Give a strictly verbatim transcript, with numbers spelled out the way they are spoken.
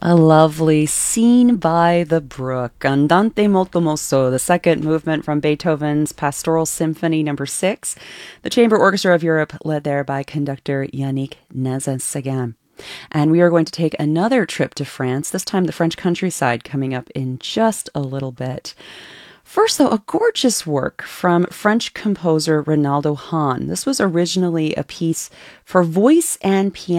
A lovely Scene by the Brook, Andante molto mosso, the second movement from Beethoven's Pastoral Symphony number six, the Chamber Orchestra of Europe, led there by conductor Yannick Nézet-Séguin. And we are going to take another trip to France, this time the French countryside, coming up in just a little bit. First, though, a gorgeous work from French composer Reynaldo Hahn. This was originally a piece for voice and piano